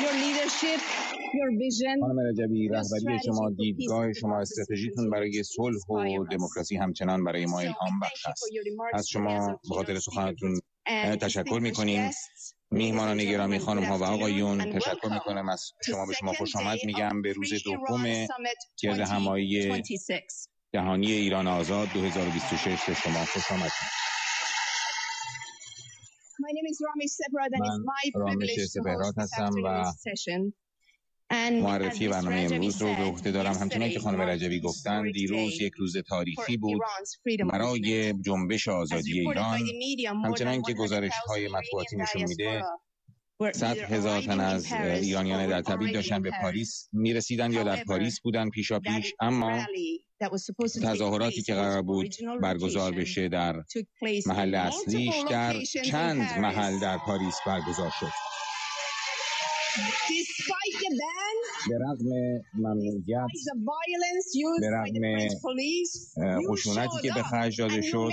خانم رجبی، رهبری شما، دیدگاه شما، استراتژیتون برای صلح و دموکراسی همچنان برای ما الهام بخش است. از شما به خاطر سخنتون تشکر می‌کنیم. میهمانان گرامی، خانم ها و آقایون، تشکر می‌کنم از شما. به شما خوش آمد میگم به روز دوم گرد همایی جهانی ایران آزاد 2026. به شما خوش آمد. من رامیش سپهراد هستم و معرفی برنامه امروز رو به عهده دارم. همچنان که خانم رجبی گفتن، دیروز یک روز تاریخی بود برای جنبش آزادی ایران. همچنان که گزارش‌های مطبوعاتی نشون میده 100,000 تن از ایرانیان در تبعید داشتن به پاریس میرسیدن یا در پاریس بودن پیشاپیش، اما تظاهراتی که قرار بود برگزار بشه در محل اصلیش در چند محل در پاریس برگزار شد. به رغم ممنوعیت، به رغم خشونتی که به خرج داده شد،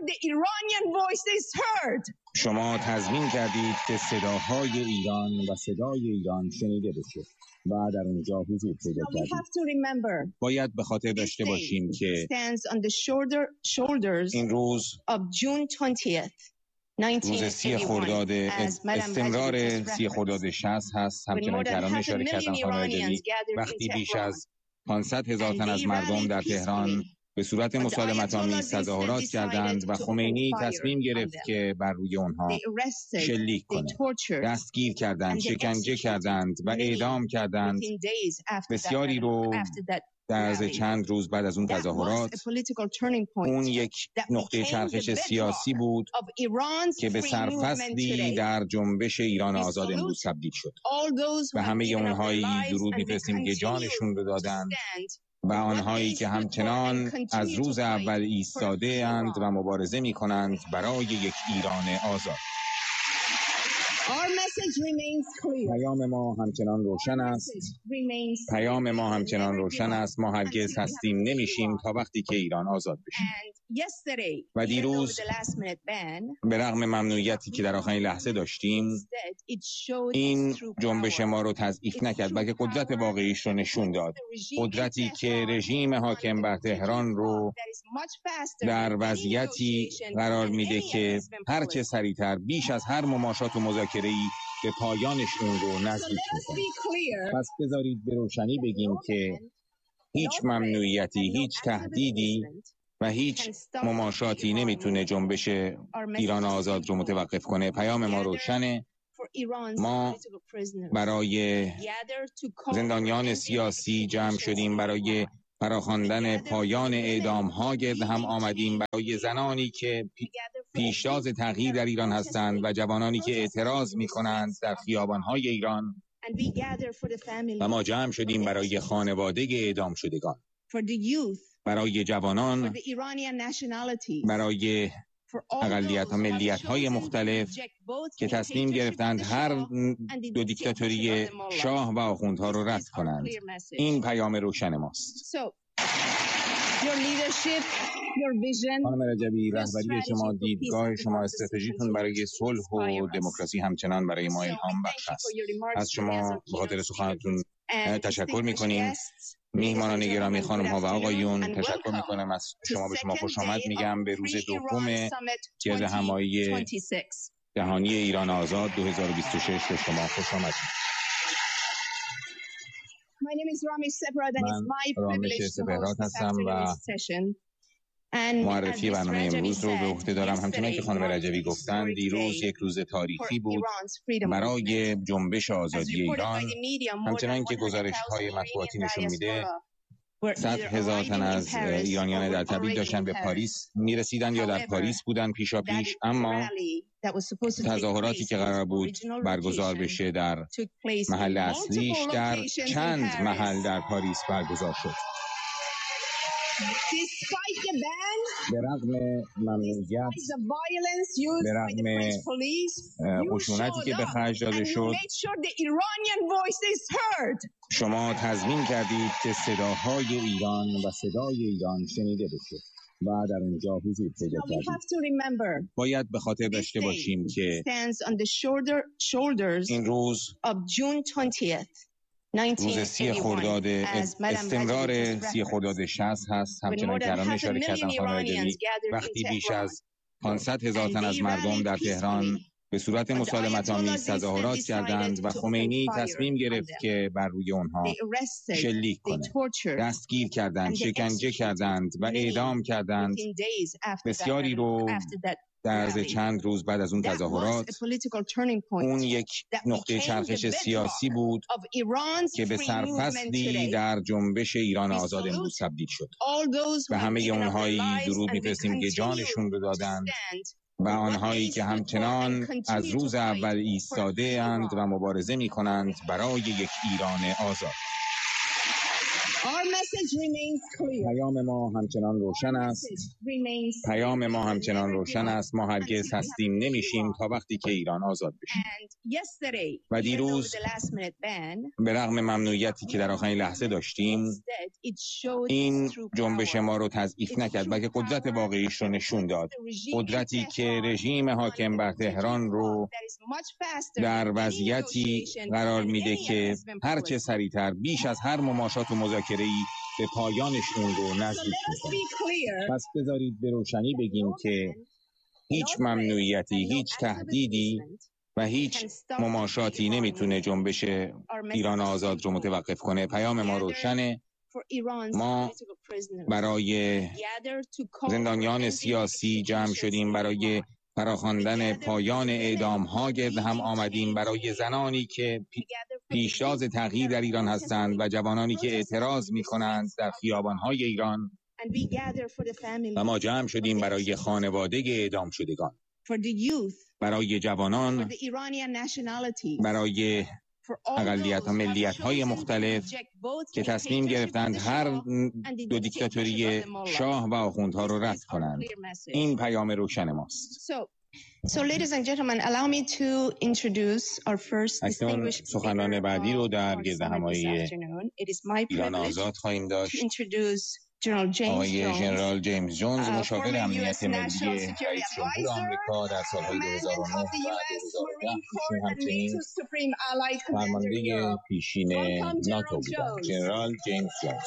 شما تضمین کردید که صداهای ایران و صدای ایران شنیده بشه و در اونجا حضور پیدا کردید. باید به خاطر داشته باشیم که این روز روز 30 خرداد، استمرار 30 خرداد 60 هست. همچنان که الان اشاره کردم خانم رجبی، وقتی بیش از 500,000 تن از مردم در تهران به صورت مسالمت‌آمیز تظاهرات کردند و خمینی تصمیم گرفت که بر روی اونها شلیک کنه. دستگیر کردند، شکنجه کردند و اعدام کردند. بسیاری رو در عرض چند روز بعد از اون تظاهرات، اون یک نقطه چرخش سیاسی بود که به سرفصلی در جنبش ایران آزاد امروز تبدیل شد. و همه اونهایی درود می‌فرستیم که جانشون رو دادند و آنهایی که همچنان از روز اول ایستاده اند و مبارزه می‌کنند برای یک ایران آزاد. پیام ما همچنان روشن است. پیام ما همچنان روشن است. ما هرگز تسلیم نمیشیم تا وقتی که ایران آزاد بشه. و دیروز به رغم ممنوعیتی که در آخرین لحظه داشتیم، این جنبش ما رو تضعیف نکرد، بلکه قدرت واقعیش رو نشون داد. قدرتی که رژیم حاکم بر تهران رو در وضعیتی قرار میده که هرچه سریعتر، بیش از هر مماشات و مذاکره‌ای، به پایانش اون رو نزدیک میکنه. پس بذارید به روشنی بگیم که هیچ ممنوعیتی، هیچ تهدیدی و هیچ مماشاتی نمیتونه جنبش ایران آزاد رو متوقف کنه. پیام ما روشنه. ما برای زندانیان سیاسی جمع شدیم، برای فراخواندن پایان اعدام ها گرد هم آمدیم، برای زنانی که پیشتاز تغییر در ایران هستند و جوانانی که اعتراض می کنند در خیابان های ایران. و ما جمع شدیم برای خانواده اعدام شدگان، برای جوانان، برای اقلیت ها، ملیت های مختلف که تصمیم گرفتند هر دو دیکتاتوری شاه و آخوندها رو رد کنند. این پیام روشن ماست. خانم رجبی، رهبری شما، دیدگاه شما، استراتژیتون برای صلح و دموکراسی همچنان برای ما الهام بخش است. از شما به خاطر سخنتون تشکر می‌کنیم. میهمانان گرامی، خانم ها و آقایون، تشکر می‌کنم از شما. به شما خوش آمد میگم به روز دوم گرد همایی جهانی ایران آزاد 2026. به شما خوش آمد. من رامیش سپهراد هستم و معرفی برنامه امروز رو به عهده دارم. همچنان که خانم رجبی گفتن، دیروز یک روز تاریخی بود برای جنبش آزادی ایران. همچنان که گزارش‌های مطبوعاتی نشون میده 100,000 تن از ایرانیان در تبعید داشتن به پاریس میرسیدن یا در پاریس بودن پیشاپیش، اما تظاهراتی که قرار بود برگزار بشه در محل اصلیش در چند محل در پاریس برگزار شد. به رغم ممنوعیت، به رغم خشونتی که به خرج داده شد، شما تضمین کردید که صداهای ایران و صدای ایران شنیده بشه و در اونجا حضور پیدا کردیم. باید به خاطر داشته باشیم که این روز روز 30 خرداد استمرار 30 خرداد 60 هست. همچنان که الان اشاره کردم خانم رجوی، وقتی بیش از 500,000 تن از مردم در تهران به صورت مسالمت‌آمیز تظاهرات کردند و خمینی تصمیم گرفت که بر روی اونها شلیک کنه. دستگیر کردند، شکنجه کردند و اعدام کردند. بسیاری رو در عرض چند روز بعد از اون تظاهرات، اون یک نقطه چرخش سیاسی بود که به سرفصلی در جنبش ایران آزاد امروز تبدیل شد. و همه اونهایی درود می‌فرستیم که جانشون رو دادند و آنهایی که همچنان از روز اول ایستاده اند و مبارزه می‌کنند برای یک ایران آزاد. پیام ما همچنان روشن است. پیام ما همچنان روشن است. ما هرگز تسلیم نمیشیم تا وقتی که ایران آزاد بشه. و دیروز به رغم ممنوعیتی که در آخرین لحظه داشتیم، این جنبش ما رو تضعیف نکرد، بلکه قدرت واقعیش رو نشون داد. قدرتی که رژیم حاکم بر تهران رو در وضعیتی قرار میده که هرچه سریعتر بیش از هر مماشات و مذاکره‌ای به پایانش اون رو نزدیک می‌کنه. پس بذارید به روشنی بگیم که هیچ ممنوعیتی، هیچ تهدیدی و هیچ مماشاتی نمیتونه جنبش ایران آزاد رو متوقف کنه. پیام ما روشنه. ما برای زندانیان سیاسی جمع شدیم، برای فراخواندن پایان اعدام ها گرد هم آمدیم، برای زنانی که پیشتاز تغییر در ایران هستند و جوانانی که اعتراض می کنند در خیابان های ایران. و ما جمع شدیم برای خانواده اعدام شدگان، برای جوانان، برای اقلیت و ملیت های مختلف که تصمیم گرفتند هر دو دیکتاتوری شاه و آخوندها رو رد کنند. این پیام روشن ماست. So ladies and gentlemen, allow me to introduce our first distinguished سخنران بعدی رو در گردهمایی ایران آزاد خواهیم داشت. آقای ژنرال جیمز جونز، مشاور امنیت ملی رئیس جمهور آمریکا در سالهای 2009 و 2010. ایشون همچنین فرمانده پیشین ناتو بودند. ژنرال جیمز جونز.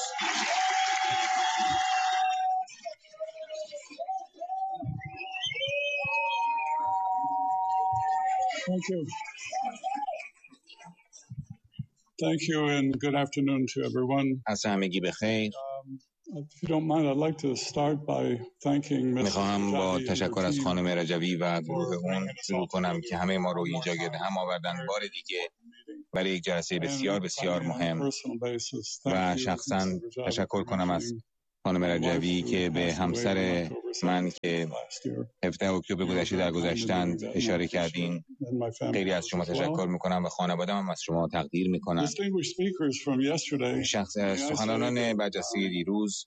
Thank you and good afternoon to everyone. عصر همگی بخیر. If you don't mind, I'd like to start by thanking Ms. میخواهم با تشکر از خانم رجوی و گروه اون شروع کنم که همه ما رو اینجا گرد هم آوردن بار دیگه برای یک جلسه بسیار بسیار مهم. و شخصا تشکر کنم از خانم رجوی که به همسر من که 17 اکتبر گذشته درگذشتند اشاره کردین. خیلی از شما تشکر میکنم و خانواده‌ام از شما تقدیر میکنم. سخنرانان برجسته دیروز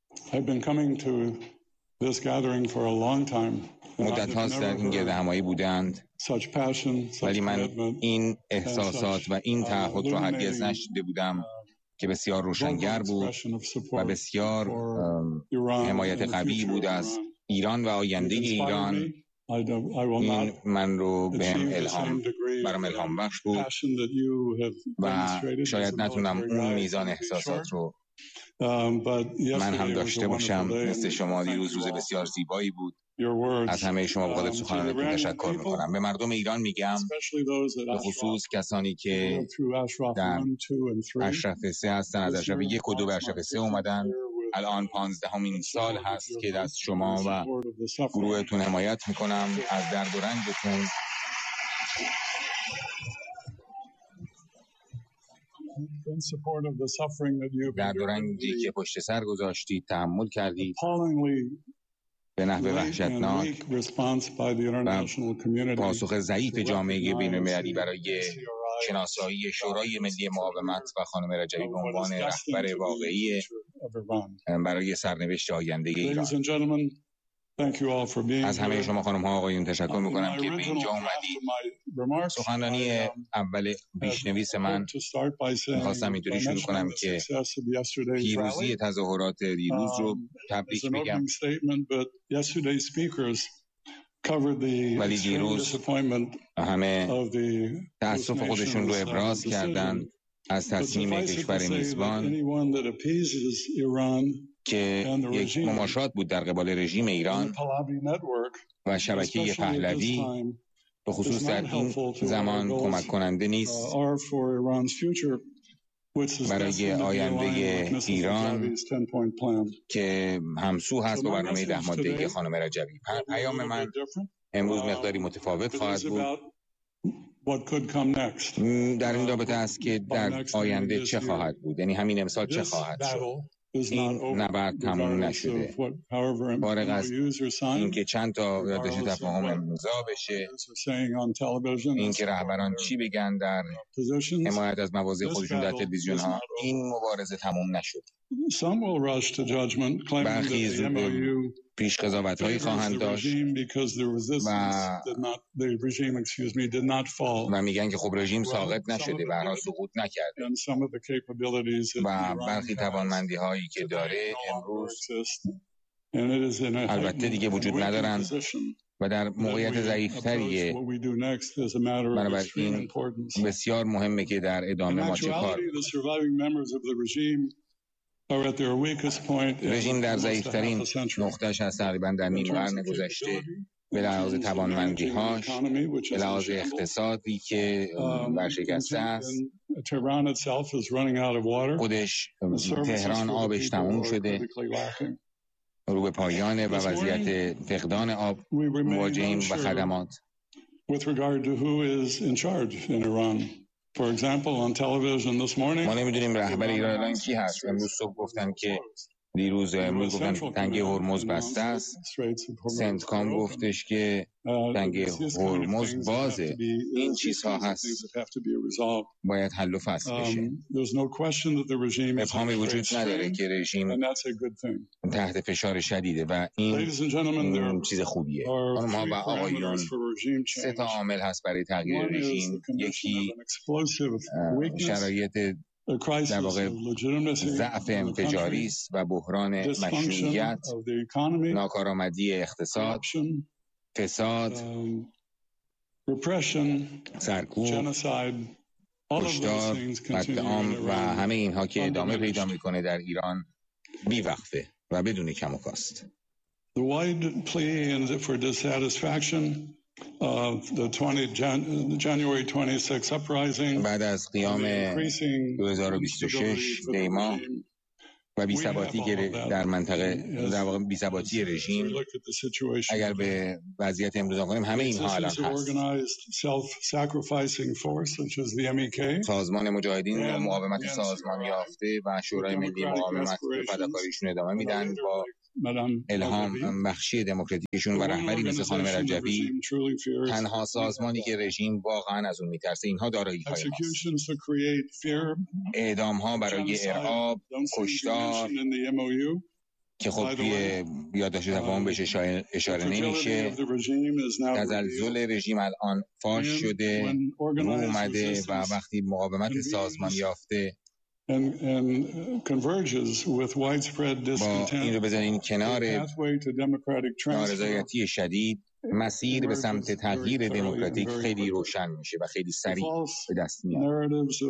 مدت هاست در این گرد همایی بودند، ولی من این احساسات و این تعهد رو هرگز نشنیده بودم که بسیار روشنگر بود و بسیار حمایت قوی بود از ایران و آینده ایران. این من رو برام الهام بخش بود و شاید نتونم اون میزان احساسات رو من هم داشته باشم مثل شما. دیروز روز بسیار زیبایی بود. از همه شما به خاطر سخنانتون تشکر میکنم. به مردم ایران میگم، به خصوص کسانی که در اشرف 3 هستن، از اشرف 1 و 2 به اشرف 3 اومدن. الان 15مین سال هست که از شما و گروهتون حمایت میکنم، از درد و رنجتون. درد و رنجی که پشت سر گذاشتید، تحمل کردید به نحو وحشتناک و پاسخ ضعیف جامعه بین‌المللی برای شناسایی شورای ملی مقاومت و خانم رجوی به عنوان رهبر واقعی برای سرنوشت آینده ایران. از همه شما خانم ها آقایون تشکر میکنم که به اینجا اومدید. سخنرانی اول پیشنویس من میخواستم اینطوری شروع کنم که پیروزی تظاهرات دیروز رو تبریک بگم، ولی دیروز همه تأسف خودشون رو ابراز کردن از تصمیم کشور میزبان که یک مماشات بود در قبال رژیم ایران و شبکه پهلوی به خصوص در این زمان کمک کننده نیست برای آینده ایران که همسو هست با برنامه 10 ماده‌ای خانم رجبی. پیام من امروز مقداری متفاوت خواهد بود در این رابطه است که در آینده چه خواهد بود، یعنی همین امسال چه خواهد شد. این نبرد تموم نشده، فارغ از اینکه چند تا یادداشت تفاهم امضا بشه، اینکه رهبران چی بگن در حمایت از مواضع خودشون در تلویزیون ها، این مبارزه تموم نشد. برخی پیش قضاوت‌هایی خواهند داشت و میگن که خب رژیم ساقط نشده، به هر حال سقوط نکرده و برخی توانمندی‌هایی که داره امروز البته دیگه وجود ندارن و در موقعیت ضعیف‌تریه. بنابراین بسیار مهمه که در ادامه ما چه کار رژیم در ضعیف‌ترین نقطه‌اش هست تقریباً در نیم قرن گذشته به لحاظ توانمندی‌هاش، به لحاظ اقتصادی که ورشکسته است. خودش تهران آبش تموم شده، رو به پایانه و وضعیت فقدان آب مواجهیم و خدمات. ما نمیدونیم رهبر ایران الان کی هست. امروز صبح گفتن که امروز گفتن تنگه هرمز بسته است. سنتکام گفتش که تنگه هرمز بازه. این چیزها هست باید حل و فصل بشه. ابهامی وجود نداره که رژیم تحت فشار شدیده و این چیز خوبیه. خانم‌ها و آقایون، 3 تا عامل هست برای تغییر رژیم. یکی شرایط در واقع ضعف انفجاری است و بحران مشروعیت، ناکارآمدی اقتصاد، فساد، سرکوب، کشتار، قتل عام و همه اینها که ادامه پیدا میکنه در ایران بی‌وقفه و بدون کم و کاست. بعد از قیام 2026 دیما و بی‌ثباتی که در منطقه در واقع بی‌ثباتی رژیم، اگر به وضعیت امروز کنیم همه اینها الان هست. سازمان مجاهدین مقاومت سازمان یافته و شورای ملی مقاومت به فداکاریشون ادامه میدن با الهام بخشی دموکراتیکشون و رهبری مثل خانم رجبی، تنها سازمانی که رژیم واقعا از اون میترسه. اینها دارایی‌های ماست. اعدام‌ها برای ارعاب، کشتار که خب توی یادداشت تفاهم بهش اشاره نمیشه. تزلزل رژیم الان فاش شده، رو اومده و وقتی مقاومت سازمان یافته با این رو بزنین کنار نارضایتی شدید، مسیر به سمت تغییر دموکراتیک خیلی روشن میشه و خیلی سریع به دست میاد.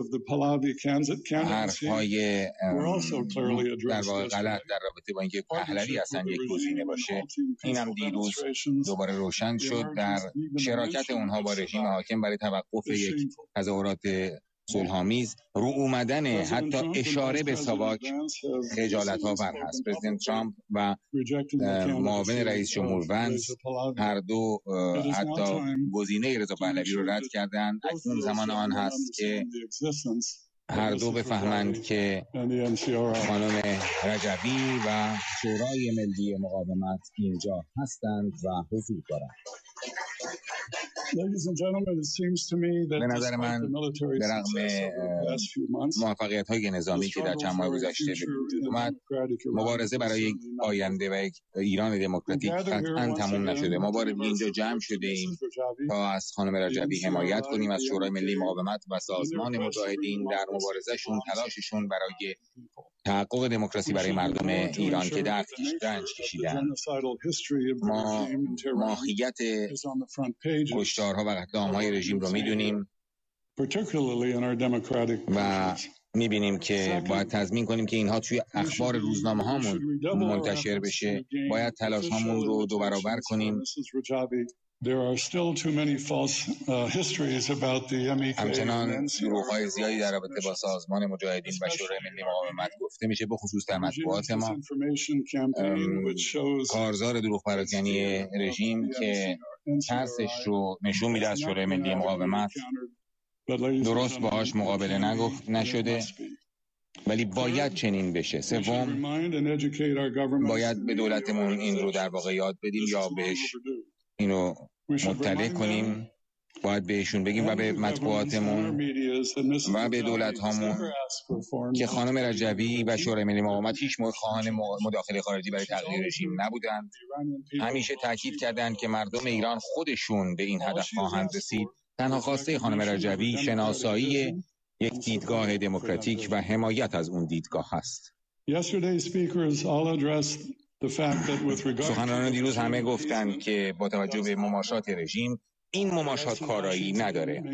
حرف‌های در واقع غلط در رابطه با اینکه پهلوی اصلا یک گزینه باشه، اینم دیروز دوباره روشن شد در شراکت اونها با رژیم حاکم برای توقف یک تظاهرات صلح‌آمیز. رو اومدن حتی اشاره به ساواک خجالت‌آور هست. پرزیدنت ترامپ و معاون رئیس جمهور ونس هر دو حتی گزینه رضا پهلوی رو رد کردند. اکنون زمان آن هست که هر دو بفهمند که خانم رجبی و شورای ملی مقاومت اینجا هستند و حضور دارند. به نظر من به رغم موفقیت‌های نظامی که در چند ماه گذشته به وجود اومد، مبارزه برای یک آینده و یک ایران دموکراتیک قطعاً تموم نشده. ما بار دیگه اینجا جمع شده ایم تا از خانم رجبی حمایت کنیم، از شورای ملی مقاومت و سازمان مجاهدین در مبارزهشون، تلاششون برای تحقق دموکراسی برای مردم ایران که رنج کشیدن. ما ماهیت کشتارها و قتل عام‌های رژیم رو میدونیم و میبینیم که باید تضمین کنیم که اینها توی اخبار روزنامه هامون منتشر بشه. باید تلاش هامون رو دو برابر کنیم. همچنان دروغ‌های زیادی در رابطه با سازمان مجاهدین و شورای ملی مقاومت گفته میشه، به خصوص در مطبوعات ما. کارزار دروغ پراکنی رژیم که ترسش رو نشون میده از شورای ملی مقاومت، درست باهاش مقابله نشده، ولی باید چنین بشه. سوم، باید به دولتمون این رو در واقع یاد بدیم یا بهش اینو مطلع کنیم. باید بهشون بگیم و به مطبوعاتمون و به دولت هامون که خانم رجبی و شورای ملی مقاومت هیچ موقع خواهان مداخله خارجی برای تغییر رژیم نبودند. همیشه تاکید کردند که مردم ایران خودشون به این هدف خواهند رسید. تنها خواسته خانم رجبی شناسایی یک دیدگاه دموکراتیک و حمایت از اون دیدگاه هست. سخنرانان دیروز همه گفتند که با توجه به مماشات رژیم، این مماشات کارایی نداره.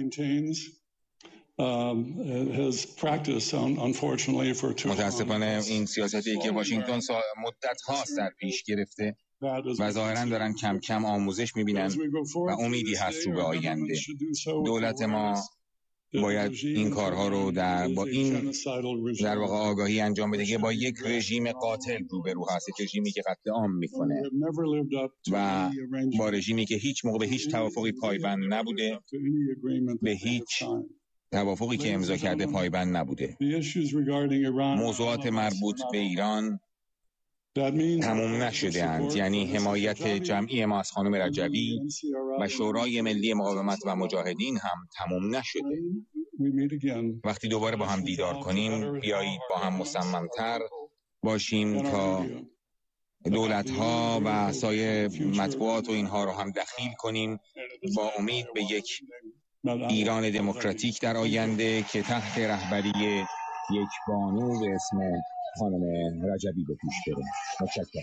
متاسفانه این سیاستی که واشنگتن مدت هاست در پیش گرفته و ظاهراً دارن کم کم آموزش میبینن و امیدی هست رو به آینده. دولت ما باید این کارها رو با این در واقع آگاهی انجام بده که با یک رژیم قاتل روبرو هست، یک رژیمی که قتل عام میکنه و با رژیمی که هیچ موقع به هیچ توافقی پایبند نبوده، به هیچ توافقی که امضا کرده پایبند نبوده. موضوعات مربوط به ایران تموم نشده اند، یعنی حمایت جمعی ما از خانم رجبی و شورای ملی مقاومت و مجاهدین هم تموم نشده. وقتی دوباره با هم دیدار کنیم، بیایید با هم مصممتر باشیم تا دولت‌ها و سایر مطبوعات و اینها رو هم دخیل کنیم، با امید به یک ایران دموکراتیک در آینده که تحت رهبری یک بانو به اسم خانم رجبی به پیش بره. متشکرم.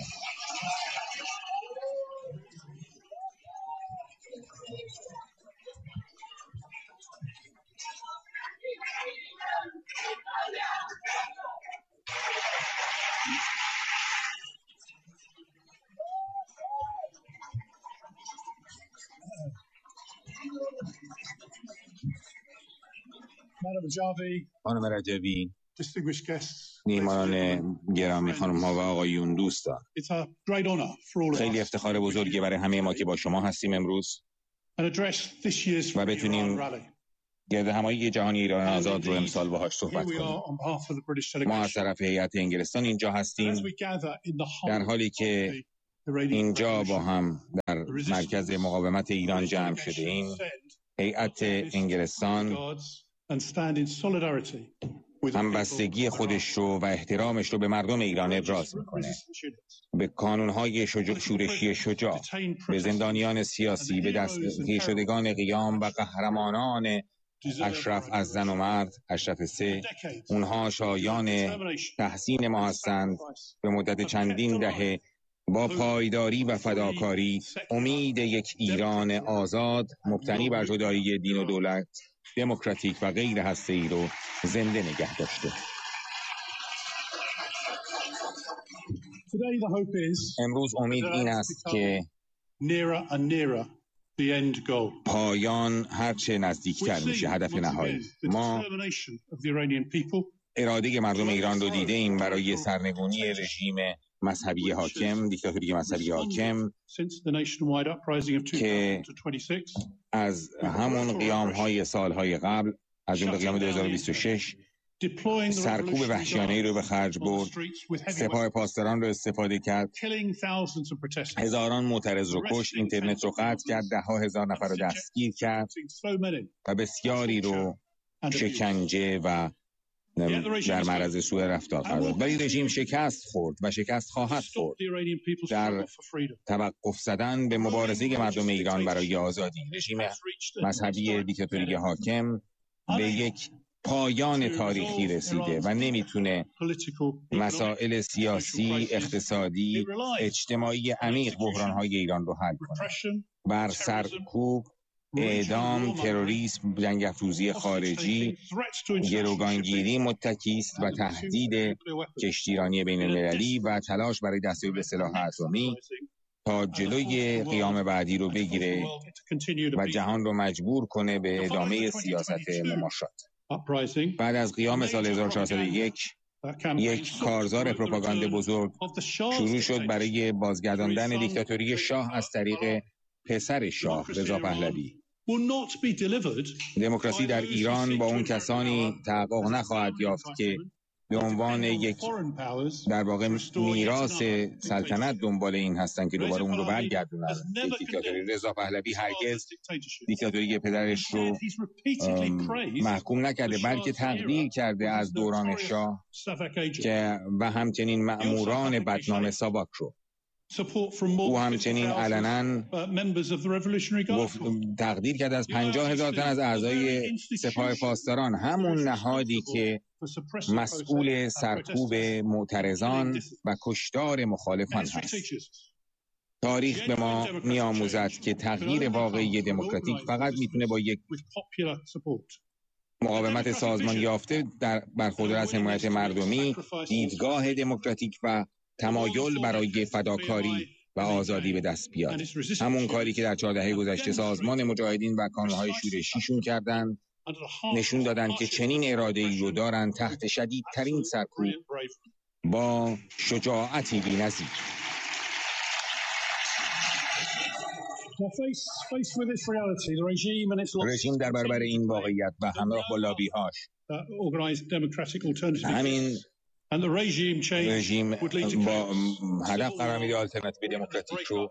خانم رجبی، میهمانان گرامی، خانم ها و آقایون، دوستان، خیلی افتخار بزرگی برای همه ما که با شما هستیم امروز و بتونیم گرد همایی جهانی ایران آزاد رو امسال باهاش صحبت کنیم. ما از طرف هیئت انگلستان اینجا هستیم، در حالی که اینجا با هم در مرکز مقاومت ایران جمع شده ایم. هیئت انگلستان همبستگی خودش رو و احترامش رو به مردم ایران ابراز میکنه، به کانونهای شورشی شجاع، به زندانیان سیاسی، به دستگیر شدگان قیام و قهرمانان اشرف از زن و مرد، اشرف سه. اونها شایان تحسین ما هستند. به مدت چندین دهه با پایداری و فداکاری امید یک ایران آزاد مبتنی بر جدایی دین و دولت، دموکراتیک و غیر هسته‌ای رو زنده نگه داشته. امروز امید این است که پایان هرچه نزدیکتر میشه هدف نهایی. ما اراده مردم ایران رو دیده ایم برای سرنگونی رژیم مذهبی حاکم، دیکتاتوری مذهبی حاکم که از همون قیام‌های سالهای قبل، از جمله قیام 2026 سرکوب وحشیانه‌ای رو به خرج برد، سپاه پاسداران رو استفاده کرد، هزاران معترض رو کشت، اینترنت رو قطع کرد، ده‌ها هزار نفر رو دستگیر کرد و بسیاری رو شکنجه و در معرض سوء رفتار قرار داد. ولی رژیم شکست خورد و شکست خواهد خورد در توقف زدن به مبارزه مردم ایران برای آزادی. رژیم مذهبی دیکتاتوری حاکم به یک پایان تاریخی رسیده و نمیتونه مسائل سیاسی، اقتصادی، اجتماعی عمیق بحران‌های ایران رو حل کنه. بر سرکوب، اعدام، تروریسم، جنگ افروزی خارجی، گروگانگیری متکی است و تهدید کشتیرانی بین المللی و تلاش برای دستیابی به سلاح اتمی تا جلوی قیام بعدی رو بگیره و جهان رو مجبور کنه به ادامه سیاست مماشات. بعد از قیام سال 1401 یک کارزار پروپاگانده بزرگ شروع شد برای بازگرداندن دیکتاتوری شاه از طریق پسر شاه رضا پهلوی. دموکراسی در ایران با اون کسانی تحقق نخواهد یافت که به عنوان یک در واقع میراث سلطنت دنبال این هستن که دوباره اون رو برگردونن. دیکتاتوری رضا پهلوی هرگز دیکتاتوری پدرش رو محکوم نکرده، بلکه تقدیر کرده از دوران شاه که و همچنین مأموران بدنام ساواک رو. او همچنین علنا تقدیر کرد از 50,000 تن از اعضای سپاه پاسداران، همون نهادی که مسئول سرکوب معترضان و کشتار مخالفان هست. تاریخ به ما می‌آموزد که تغییر واقعی دموکراتیک فقط میتونه با یک مقاومت سازمان یافته در برخوردار از حمایت مردمی، دیدگاه دموکراتیک و تمایل برای فداکاری و آزادی به دست بیاد. همون کاری که در 4 دهه گذشته سازمان مجاهدین و کانون‌های شورشیشون کردن، نشون دادن که چنین اراده‌ای رو دارن تحت شدیدترین سرکوب با شجاعتی بی‌نظیر. رژیم در برابر این واقعیت و همراه با لابی‌هاش همین رژیم با هدف قرار میده آلترناتیو دموکراتیک رو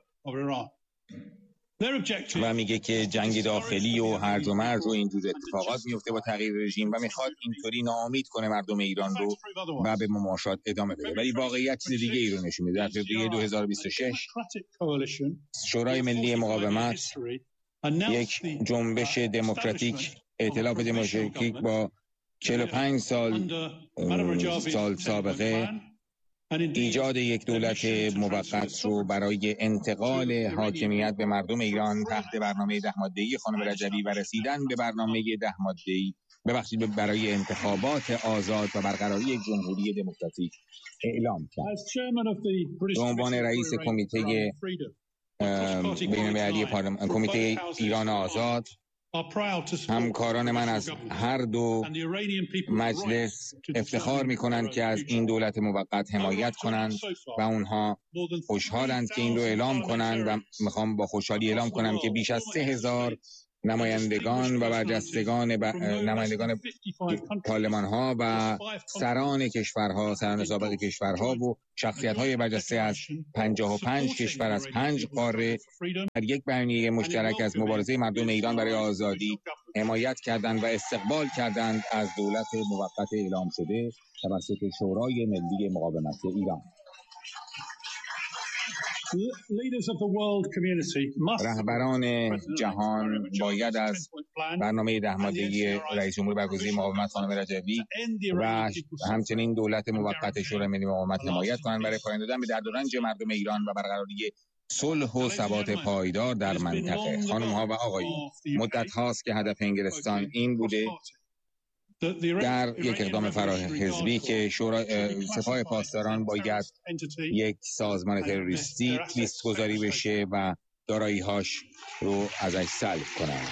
و میگه که جنگ داخلی و هرج و مرج و اینجور اتفاقات میفته با تغییر رژیم و میخواد اینطوری ناامید کنه مردم ایران رو و به مماشات ادامه بده. ولی واقعیت چیز دیگه ای رو نشون میده. در فوریه 2026 شورای ملی مقاومت، یک جنبش دموکراتیک، ائتلاف دموکراتیک با 45 سال سابقه، ایجاد یک دولت موقت رو برای انتقال حاکمیت به مردم ایران تحت برنامه 10 ماده‌ای خانم رجبی و رسیدن به برنامه 10 ماده‌ای برای انتخابات آزاد و برقراری یک جمهوری دموکراتیک اعلام کرد. به عنوان رئیس کمیته بین‌المللی کمیته ایران آزاد، همکاران من از هر دو مجلس افتخار می‌کنند که از این دولت موقت حمایت کنند و اونها خوشحالند که این رو اعلام کنند و میخوام با خوشحالی اعلام کنم که بیش از 3,000 نمایندگان و برجستگان نمایندگان پارلمان‌ها و سران کشورها، سران سابق کشورها و شخصیت‌های برجسته از 55 کشور از 5 قاره در یک بیانیه مشترک از مبارزه مردم ایران برای آزادی حمایت کردند و استقبال کردند از دولت موقت اعلام شده توسط شورای ملی مقاومت ایران. رهبران جهان باید از برنامه 10 ماده‌ای رئیس جمهور برگزیده مقاومت خانم رجبی و همچنین دولت موقت شورای ملی مقاومت حمایت کنند برای پایان دادن به درد و رنج مردم ایران و برقراری صلح و ثبات پایدار در منطقه. خانم‌ها و آقایون، مدت هاست که هدف انگلستان این بوده در یک اقدام فراحزبی که سپاه پاسداران باید یک سازمان تروریستی لیست گذاری بشه و دارایی‌هاش رو ازش سلب کنند.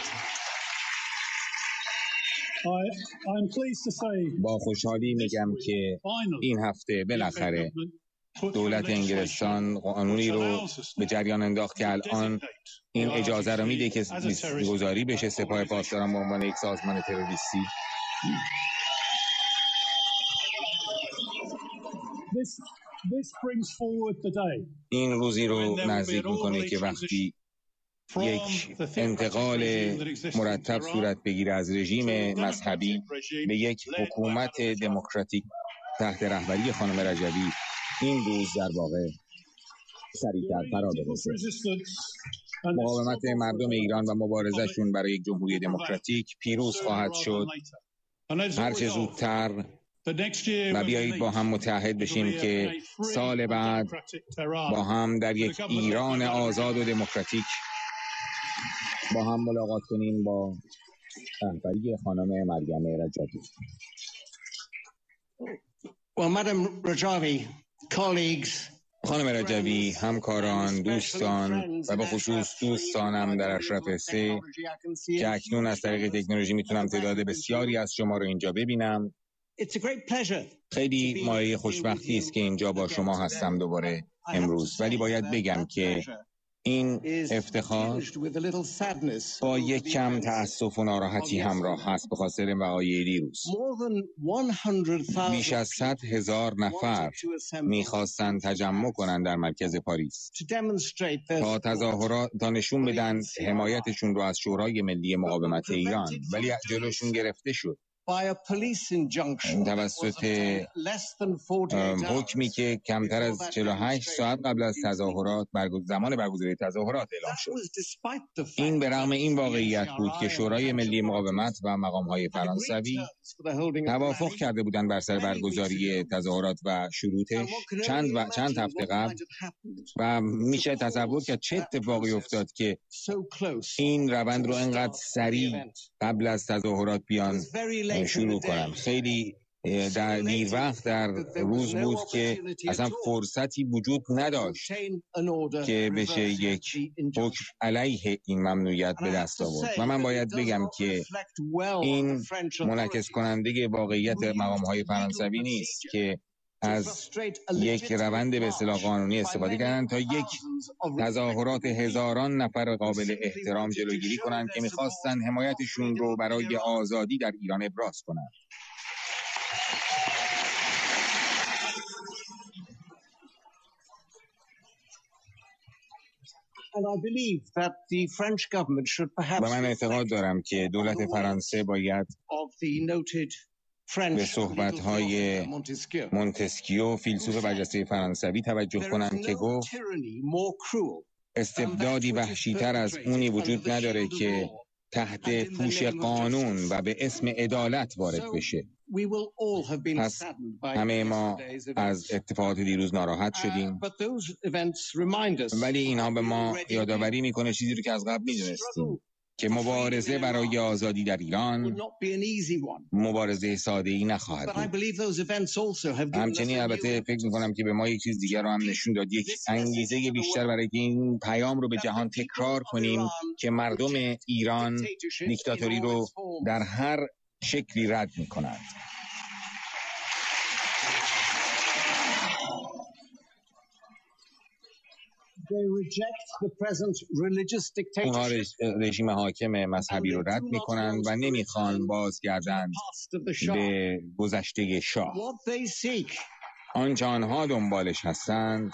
با خوشحالی میگم که این هفته بالاخره دولت انگلستان قانونی رو به جریان انداخت که الان این اجازه رو میده که لیست گذاری بشه سپاه پاسداران به عنوان یک سازمان تروریستی. این روزی رو نزدیک میکنه که وقتی یک انتقال مرتب صورت بگیره از رژیم مذهبی به یک حکومت دموکراتیک تحت رهبری خانم رجبی، این روز در واقع سریعتر فرا برسه. مقاومت مردم ایران و مبارزهشون برای یک جمهوری دموکراتیک پیروز خواهد شد هرچه زودتر و بیایید با هم متحد بشیم که سال بعد با هم در یک ایران آزاد و دموکراتیک با هم ملاقات کنیم با رهبری خانم مریم رجبی. Well, Madam Rajavi, colleagues, خانم رجبی، همکاران، دوستان و به خصوص دوستانم در اشرف 3 که اکنون از طریق تکنولوژی میتونم تعداد بسیاری از شما رو اینجا ببینم. خیلی مایه خوشبختی است که اینجا با شما هستم دوباره امروز، ولی باید بگم که این افتخار با یک کم تأسف و ناراحتی همراه هست به خاطر وقایع دیروز. بیش از 100,000 نفر میخواستن تجمع کنن در مرکز پاریس تا نشون بدن حمایتشون رو از شورای ملی مقاومت ایران، ولی جلوشون گرفته شد توسط حکمی که کمتر از 48 ساعت قبل از تظاهرات زمان برگزاری تظاهرات اعلام شد. این به رغم این واقعیت بود که شورای ملی مقاومت و مقام‌های فرانسوی توافق کرده بودند بر سر برگزاری تظاهرات و شروطش چند هفته قبل و میشه تصور کرد چه اتفاقی افتاد که این روند رو انقدر سریع قبل از تظاهرات بیان شروع کنم. خیلی در دیر وقت در روز بود که اصلا فرصتی وجود نداشت که بشه یک حکم علیه این ممنوعیت به دست آورد و من باید بگم که این منعکس کننده واقعیت مقام‌های فرانسوی نیست که از یک روند به اصطلاح قانونی استفاده کردن تا یک تظاهرات هزاران نفر قابل احترام جلوگیری کنند که می‌خواستن حمایتشون رو برای آزادی در ایران ابراز کنند. و من اعتقاد دارم که دولت فرانسه باید به صحبت‌های مونتسکیو فیلسوف برجسته فرانسوی توجه کنند که گفت استبدادی وحشی‌تر از اونی وجود نداره که تحت پوش قانون و به اسم عدالت وارد بشه. پس همه ما از اتفاقات دیروز ناراحت شدیم، ولی اینها به ما یادآوری میکنه چیزی رو که از قبل میدونستیم که مبارزه برای آزادی در ایران مبارزه ساده‌ای نخواهد بود. همچنین البته فکر میکنم که به ما یک چیز دیگر رو هم نشون داد، یک انگیزه بیشتر برای که این پیام رو به جهان تکرار کنیم که مردم ایران دیکتاتوری رو در هر شکلی رد میکنند. اونها رژیم حاکم مذهبی رو رد میکنند و نمیخوان بازگردند به گذشته شاه. آنچه آنها دنبالش هستند،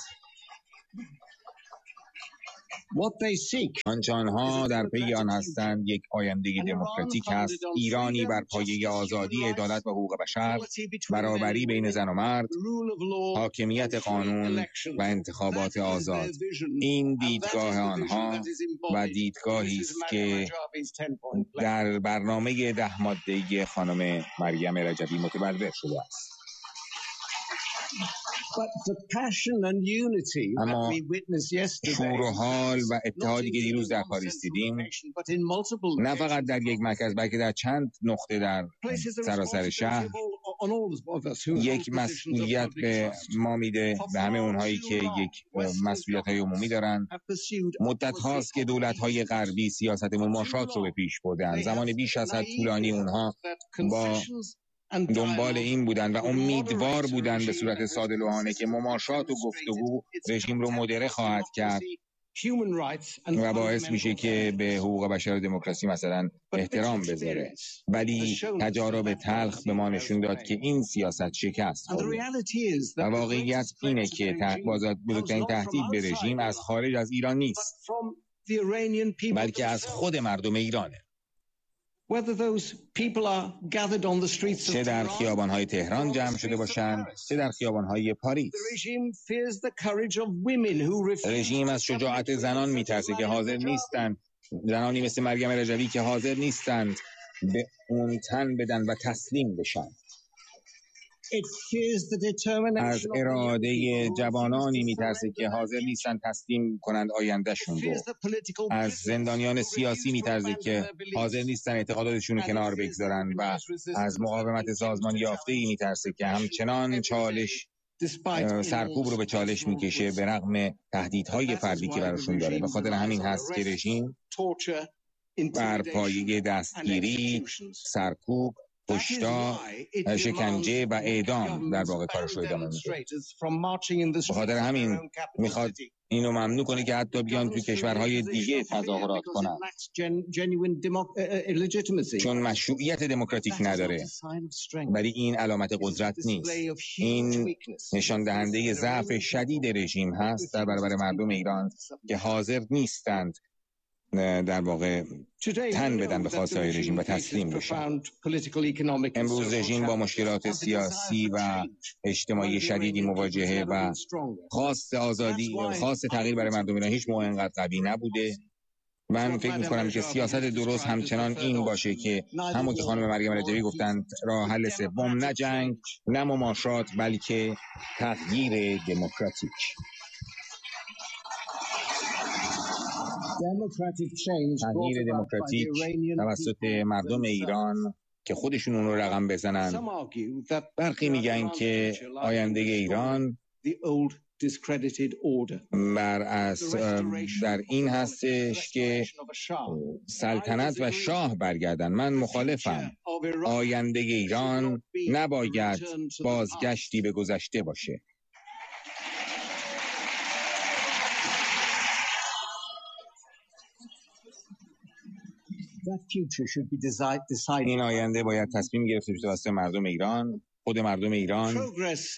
آنچه آنها در پی آن هستند، یک آینده دموکراتیک است، ایرانی بر پایه آزادی، عدالت و حقوق بشر، برابری بین زن و مرد، حاکمیت قانون و انتخابات آزاد. این دیدگاه آنها و دیدگاهی است که در برنامه 10 ماده‌ای خانم مریم رجبی متبلور شده است. اما شور و حال و اتحادی که دیروز در پاریس دیدیم، نه فقط در یک مرکز بلکه در چند نقطه در سراسر شهر، یک مسئولیت به ما میده، به همه اونهایی که یک مسئولیت‌های عمومی دارن. مدت هاست که دولت‌های غربی سیاست مماشات رو به پیش بردن. زمان بیش از حد طولانی اونها با دنبال این بودن و امیدوار بودن به صورت صادقانه که مماشات و گفتگو رژیم رو مدره خواهد کرد و باعث میشه که به حقوق بشر و دموکراسی مثلا احترام بذاره. ولی تجارب تلخ به ما نشون داد که این سیاست شکست خورده. و واقعیت اینه که بزرگترین تهدید به رژیم از خارج از ایران نیست، بلکه از خود مردم ایرانه. چه در خیابان‌های تهران جمع شده باشند، چه در خیابان‌های پاریس. رژیم از شجاعت زنان میترسه که حاضر نیستند، زنانی مثل مریم رجوی که حاضر نیستند به اون تن بدن و تسلیم بشن. از اراده جوانانی میترسه که حاضر نیستن تسلیم کنند آیندهشون رو. از زندانیان سیاسی میترسه که حاضر نیستن اعتقاداتشون رو کنار بگذارن و از مقاومت سازمان یافته‌ای میترسه که همچنان چالش سرکوب رو به چالش میکشه به رغم تهدیدهای فردی که براشون داره. به خاطر همین هست که رژیم بر پایه دستگیری، سرکوب، کشتار، شکنجه و اعدام در واقع کارش رو ادامه میده. به خاطر همین میخواد اینو ممنوع کنه که حتی بیان تو کشورهای دیگه تظاهرات کنن، چون مشروعیت دموکراتیک نداره. ولی این علامت قدرت نیست، این نشان دهنده ضعف شدید رژیم هست در برابر مردم ایران که حاضر نیستند در واقع تن بدن به خواستهای رژیم و تسلیم بشن. امروز رژیم با مشکلات سیاسی و اجتماعی شدیدی مواجهه و خواست آزادی، خواست تغییر برای مردم ایران هیچ موقع اینقدر قوی نبوده. من فکر می‌کنم که سیاست درست همچنان این باشه که همون که خانم مریم رجوی گفتند، راه حل سوم نه جنگ، نه مماشات، بلکه تغییر دموکراتیک. تغییر دموکراتیک توسط مردم ایران که خودشون اون رو رقم بزنن. برخی میگن که آینده ایران در این هستش که سلطنت و شاه برگردن. من مخالفم. آینده ایران نباید بازگشتی به گذشته باشه. این آینده باید تصمیم گرفته بشه توسط مردم ایران، خود مردم ایران.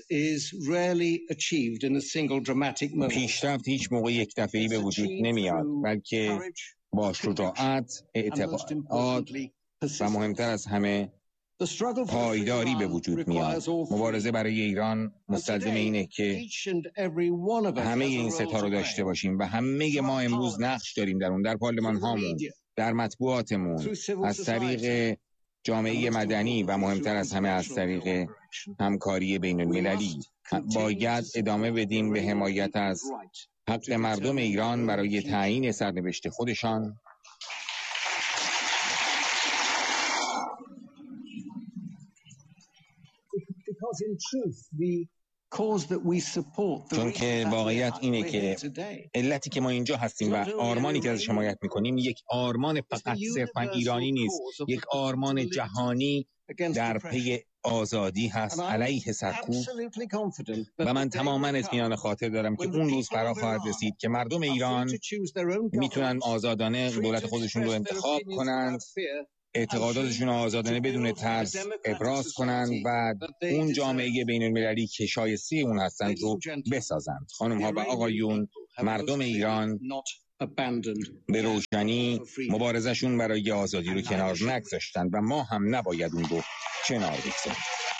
پیشرفت هیچ موقع یک دفعه‌ای به وجود نمیاد، بلکه با شجاعت، اعتقاد و مهمتر از همه پایداری به وجود میاد. مبارزه برای ایران مستلزم اینه که همه این ستا رو داشته باشیم و همه ما امروز نقش داریم در اون، در پارلمان هامون، در مطبوعاتمون، از طریق جامعه مدنی و مهمتر از همه از طریق همکاری بین المللی. باید ادامه بدیم به حمایت از حق مردم ایران برای تعیین سرنوشت خودشان. چون که واقعیت اینه که علتی که ما اینجا هستیم و آرمانی که ازش حمایت میکنیم یک آرمان فقط صرفا ایرانی نیست، یک آرمان جهانی در پی آزادی هست علیه سرکوب. و من تماما اطمینان خاطر دارم که اون روز فرا خواهد رسید که مردم ایران میتونن آزادانه دولت خودشون رو انتخاب کنند، اعتقاداتشون آزادانه بدون ترس ابراز کنند و اون جامعه بین المللی که شایسته اون هستند رو بسازند. خانم ها و آقایون، مردم ایران به روشنی مبارزشون برای آزادی رو کنار نگذاشتند و ما هم نباید اون رو کنار بگذاریم.